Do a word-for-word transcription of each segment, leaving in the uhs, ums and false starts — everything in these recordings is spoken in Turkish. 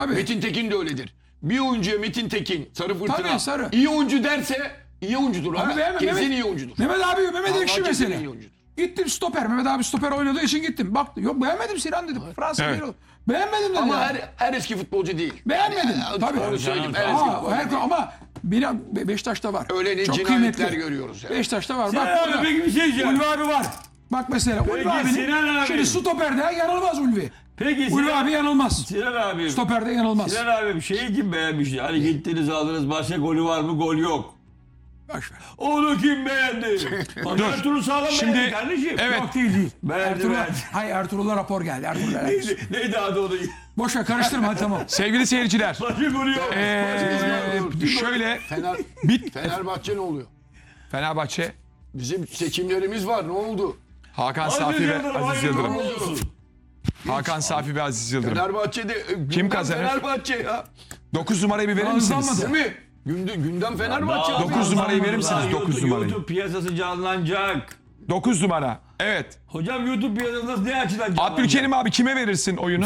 Tabii. Metin Tekin de öyledir. Bir oyuncuya Metin Tekin, Sarı Fırtına, Tabii, Sarı. iyi oyuncu derse iyi oyuncudur. Abi Ha? beğenme, Kesin Mehmet- iyi oyuncudur. Mehmet abi, Mehmet Allah Ekşi kesin mesela. iyi oyuncudur. Gittim stoper. Mehmet abi stoper oynadığı için gittim. Baktı. Yok beğenmedim Sinan dedim. Fransa Evet. evet. Beğenmedim dedim. Ama ya. her her eski futbolcu değil. Beğenmedim. Yani, Tabii. Onu söyleyeyim. Her Aa, eski futbolcu her, değil. ama bir, Be- Beşiktaş'ta var. Öyle ne Çok cinayetler kıymetli. görüyoruz yani. Beşiktaş'ta var. Sinan Bak abi burada. peki bir şey diyeceğim. Ulvi abi var. Bak mesela Ulvi Peki, abinin. Sinan abi. Şimdi stoperde yanılmaz Ulvi. Peki Ulvi Sinan, abi yanılmaz. Sinan abi. Stoperde yanılmaz. Sinan abi şeyi kim beğenmiş? Hani gittiniz aldınız başka golü var mı? Gol yok. Boş ver. Onu kim beğendi? Bak Ertuğrul Sağlam Şimdi- beğendi kardeşim. Evet. Yok değil değil. Beğendi, Ertuğrul, beğendi. hayır Ertuğrul'a rapor geldi. Ertuğrul'a Neydi, neydi adı onu? Boş ver karıştırma hadi tamam. Sevgili seyirciler. Başka golü yok. Ee, şöyle Fener, bit Fenerbahçe ne oluyor? Fenerbahçe Bizim seçimlerimiz var. Ne oldu? Hakan Aziz Safi ve Yıldırım, Aziz hayırlı Yıldırım. olsun. Hakan Safi ve Aziz Yıldırım. Fenerbahçe'de e, gündem kazanır? Fenerbahçe ya. dokuz numarayı bir verir misiniz? Hızlanmadı. Değil mi? Gündem, gündem Fenerbahçe. Daha- abi. dokuz numarayı verir misiniz? Daha dokuz YouTube- numarayı. YouTube piyasası canlanacak. dokuz numara. Evet. Hocam YouTube piyasası ne açıdan canlanacak? Abdülkerim abi kime verirsin oyunu?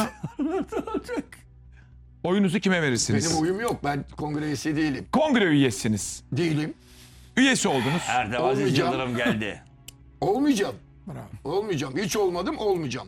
Oyunuzu kime verirsiniz? Benim oyum yok. Ben kongre üyesi değilim. Kongre üyesiniz. Değilim. Üyesi oldunuz. Erdem Aziz Olmayacağım. Yıldırım geldi. Olmayacağım. Bravo. Olmayacağım. Hiç olmadım, olmayacağım.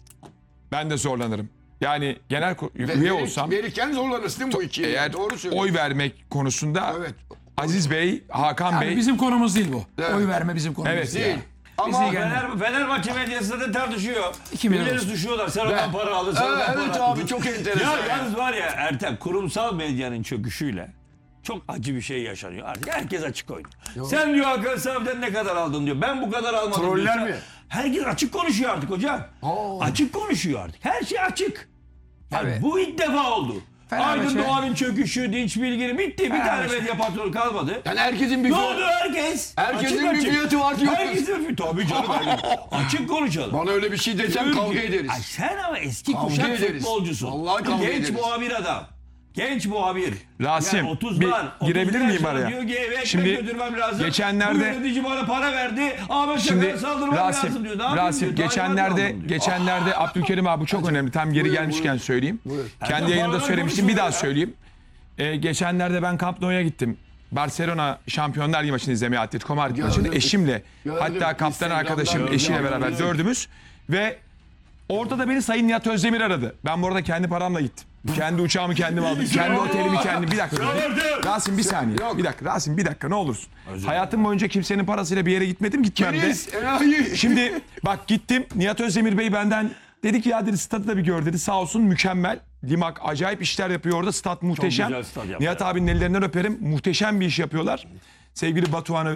Ben de zorlanırım. Yani genel ko- Ve üye verir- olsam Verirken zorlanırsın değil mi bu ikiye? eğer Doğru söylüyorsun. oy vermek konusunda Evet. Aziz Bey, Hakan Abi Bey bizim konumuz değil bu. Evet. Oy verme bizim konumuz Evet. değil. Değil. Bizi Ama ilgilendirmez. Fener, Fenerbahçe medyası da tartışıyor. İki milyon Birileri olsun. düşüyorlar. Sen ondan para aldın. Sen Evet, ondan evet para abi, aldın. çok enteresan Ya ya. yalnız var ya Ertem kurumsal medyanın çöküşüyle çok acı bir şey yaşanıyor. Artık herkes açık oynuyor. Sen diyor Hakan Safi'den ne kadar aldın diyor. Ben bu kadar almadım Troller diyorsa, mi? herkes açık konuşuyor artık hocam. Aa. Açık konuşuyor artık. Her şey açık. Yani Tabii. bu ilk defa oldu. Fenerbahçe- Aydın Doğan'ın çöküşü, Dinç Bilgin'in bitti. Bir tane Fenerbahçe- medya patronu kalmadı. yani herkesin bir Ne oldu herkes? Herkesin Açık bir açık. fiyatı var diyor. Herkesin bir tabii canım. herkes- Açık konuşalım. Bana öyle bir şey desem Türkiye- kavga ederiz. Ay sen ama eski Kavga kuşak ederiz. futbolcusun. Vallahi kavga Genç ederiz. muhabir adam. Genç muhabir. Rasim, Yani bir otuzlar, girebilir otuzlar miyim araya? Diyor ki eve ekmek Şimdi götürmem lazım. geçenlerde- Bu yönetici bana para verdi. Ahmet Şimdi Çakar'a saldırmam lazım Rasim, diyor. Ne yapayım Rasim diyor. geçenlerde Talimat aldım diyor. geçenlerde Abdülkerim abi bu çok önemli. Tam geri Buyur, gelmişken buyur. söyleyeyim. Buyur. Kendi Ertem yayında paralar söylemiştim. Bir daha konuşuyor ya. söyleyeyim. Ee, geçenlerde ben Camp Nou'ya gittim. Barcelona Şampiyonlar Ligi maçını izlemeye Atletico Madrid Gördüm. maçını eşimle Gördüm. hatta kaptan Instagram'dan arkadaşım gördüm. eşiyle Gördüm. beraber dördümüz ve orada da beni Sayın Nihat Özdemir aradı. Ben bu arada kendi paramla gittim. Kendi uçağımı kendim aldım. Kendi otelimi kendim. Bir dakika. dur. Rasim bir saniye. Yok. Bir dakika. Rasim bir dakika ne olursun. Hayatım boyunca kimsenin parasıyla bir yere gitmedim. Gitmem de. Keriz, enayi. Şimdi bak gittim. Nihat Özdemir Bey benden dedi ki ya dedi stadı da bir gör dedi. Sağ olsun mükemmel. Limak acayip işler yapıyor orada. Stat muhteşem. güzel stat yaptı. Nihat abinin ellerinden öperim. Muhteşem bir iş yapıyorlar. Sevgili Batuhan'ı e,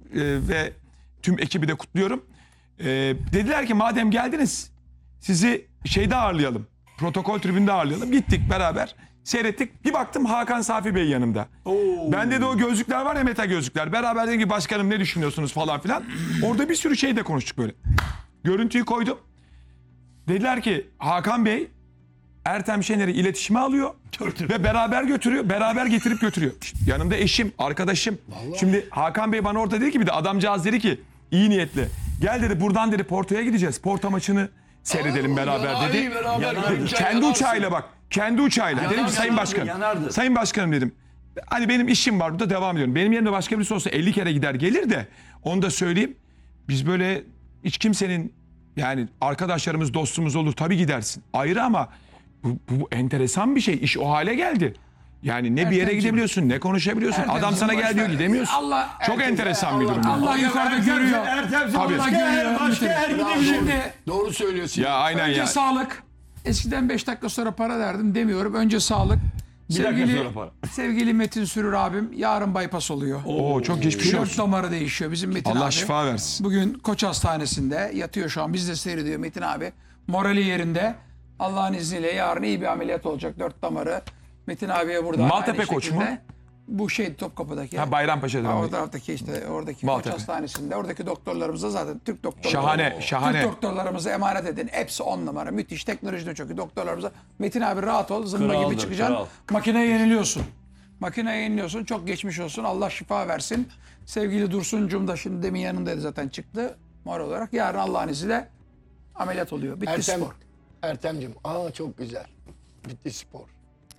ve tüm ekibi de kutluyorum. E, dediler ki madem geldiniz sizi şeyde ağırlayalım. Protokol tribünde ağırlayalım. Gittik beraber. Seyrettik. Bir baktım Hakan Safi Bey yanımda. Ben de o gözlükler var ya meta gözlükler. Beraber dedim ki başkanım ne düşünüyorsunuz falan filan. Orada bir sürü şey de konuştuk böyle. Görüntüyü koydum. Dediler ki Hakan Bey Ertem Şener'i iletişime alıyor ve beraber götürüyor, beraber getirip götürüyor. İşte yanımda eşim, arkadaşım. Şimdi Hakan Bey bana orada dedi ki bir de adamcağız dedi ki iyi niyetli. Gel dedi buradan dedi Porto'ya gideceğiz. Porto maçını seyredelim beraber Enayi dedi. beraber Yanardı. görünce Kendi yanarsın. uçağıyla bak. Kendi uçağıyla. Dedim ki Sayın yanardı, Başkanım. yanardı. Sayın Başkanım dedim. Hani benim işim var burada devam ediyorum. Benim yerimde başka birisi olsa elli kere gider gelir de onu da söyleyeyim. Biz böyle hiç kimsenin yani arkadaşlarımız dostumuz olur tabii gidersin. Ayrı ama bu, bu, bu enteresan bir şey. İş o hale geldi. Yani ne bir yere Ertemciğim. gidebiliyorsun ne konuşabiliyorsun. Ertemciğim, Adam sana boş gel diyor ver. gidemiyorsun. Allah- Çok Ertem- enteresan bir Allah- durum. Allah yukarıda görüyor. Ertem Tabii. başka her, başka her gidebilir. Şimdi Doğru söylüyorsun. Ya aynen önce ya. sağlık. Eskiden beş dakika sonra para derdim demiyorum. Önce sağlık. dakika Sevgili, sonra para. sevgili Metin Sürür abim yarın bypass oluyor. Oo çok geçmiş Dört olsun. damarı değişiyor bizim Metin Allah abi. şifa versin. Bugün Koç Hastanesi'nde yatıyor şu an. Biz de seyrediyor Metin abi. Morali yerinde. Allah'ın izniyle yarın iyi bir ameliyat olacak. Dört damarı. Metin abiye burada. Maltepe aynı Koç şekilde. mu? Bu şey Topkapı'daki. Ha, Bayrampaşa'da. Ha, o taraftaki işte oradaki Maltepe. Koç Hastanesi'nde. Oradaki doktorlarımıza zaten Türk doktorları. Şahane, şahane. Türk doktorlarımıza emanet edin. Hepsi on numara. Müthiş teknolojide çok iyi doktorlarımıza. Metin abi rahat ol. Zımba Kraldır, gibi çıkacaksın. kral. Makineye yeniliyorsun. Makineye yeniliyorsun. Çok geçmiş olsun. Allah şifa versin. Sevgili Dursun'cum da şimdi demin yanındaydı zaten çıktı. Moral olarak. Yarın Allah'ın izniyle ameliyat oluyor. Bitti Ertem, spor. Ertem'cim. Aa çok güzel. Bitti spor.